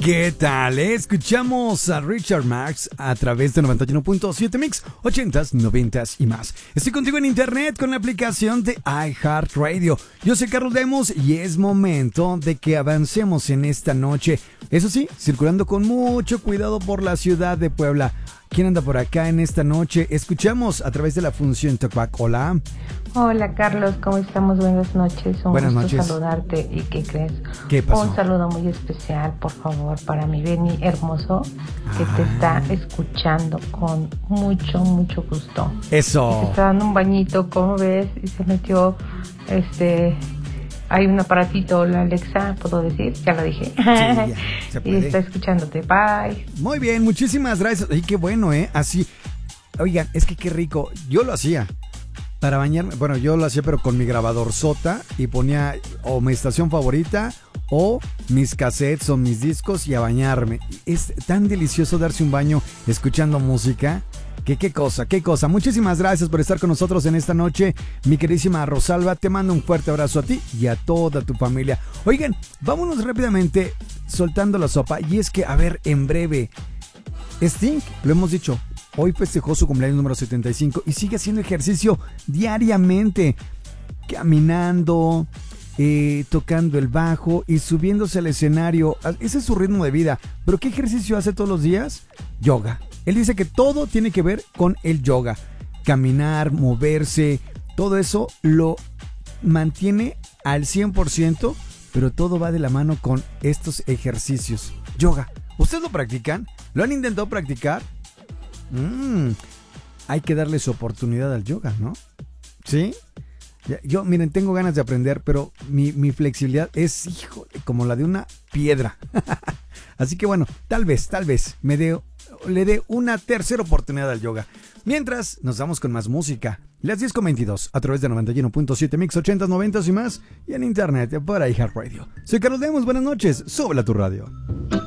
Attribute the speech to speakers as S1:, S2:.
S1: ¿Qué tal? Escuchamos a Richard Marx a través de 91.7 Mix, 80s, 90s y más. Estoy contigo en internet con la aplicación de iHeartRadio. Yo soy Carlos Lemos y es momento de que avancemos en esta noche. Eso sí, circulando con mucho cuidado por la ciudad de Puebla. ¿Quién anda por acá en esta noche? Escuchamos a través de la función Talkback. Hola.
S2: Hola Carlos, ¿cómo estamos? Buenas noches.
S1: Buenas noches.
S2: Saludarte. ¿Y qué crees?
S1: ¿Qué pasó?
S2: Un saludo muy especial, por favor, para mi Benny hermoso, que te está escuchando con mucho gusto.
S1: Eso.
S2: Se está dando un bañito, ¿cómo ves? Y se metió, hay un aparatito, la Alexa, ¿puedo decir? Ya lo dije. Sí, ya, se puede. Y está escuchándote. Bye.
S1: Muy bien, muchísimas gracias. Ay, qué bueno, así. Oigan, es que qué rico. Yo lo hacía. Para bañarme, bueno, yo lo hacía pero con mi grabador sota y ponía o mi estación favorita o mis cassettes o mis discos y a bañarme. Es tan delicioso darse un baño escuchando música. Qué cosa. Muchísimas gracias por estar con nosotros en esta noche, mi queridísima Rosalba. Te mando un fuerte abrazo a ti y a toda tu familia. Oigan, vámonos rápidamente soltando la sopa. Y es que, a ver, en breve, Sting, lo hemos dicho, hoy festejó su cumpleaños número 75 y sigue haciendo ejercicio diariamente, caminando, tocando el bajo y subiéndose al escenario. Ese es su ritmo de vida. ¿Pero qué ejercicio hace todos los días? Yoga. Él dice que todo tiene que ver con el yoga. Caminar, moverse, todo eso lo mantiene al 100%, pero todo va de la mano con estos ejercicios. Yoga. ¿Ustedes lo practican? ¿Lo han intentado practicar? Hay que darle su oportunidad al yoga, ¿no? ¿Sí? Yo, miren, tengo ganas de aprender, pero mi flexibilidad es, híjole, como la de una piedra. Así que bueno, tal vez le dé una tercera oportunidad al yoga. Mientras, nos vamos con más música. Las 10:22 a través de 91.7 Mix, 80s, 90s y más. Y en internet por iHeartRadio. Soy Carlos Lemos, buenas noches. Súbela a tu radio.